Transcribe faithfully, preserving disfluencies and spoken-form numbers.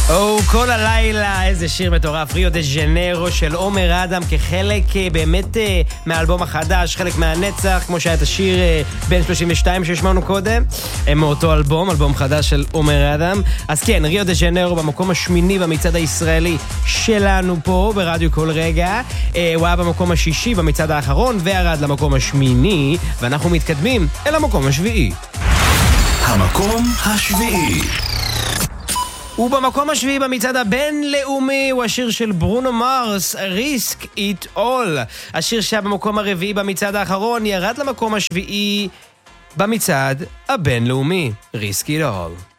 או כל הלילה, איזה שיר מטורף, ריו דה ז'נרו של עומר אדם, כחלק באמת מהאלבום החדש, חלק מהנצח, כמו שהיה את השיר בין שלושים ושתיים ששמענו קודם, מאותו אלבום, אלבום חדש של עומר אדם. אז כן, ריו דה ז'נרו במקום השמיני במצעד הישראלי שלנו פה ברדיו כל רגע, הוא היה במקום השישי במצעד האחרון וירד למקום השמיני, ואנחנו מתקדמים אל המקום השביעי. המקום השביעי. ובמקום השביעי במצעד הבינלאומי הוא השיר של ברונו מרס, Risk It All. השיר שהיה במקום הרביעי במצעד האחרון ירד למקום השביעי במצעד הבינלאומי, Risk It All.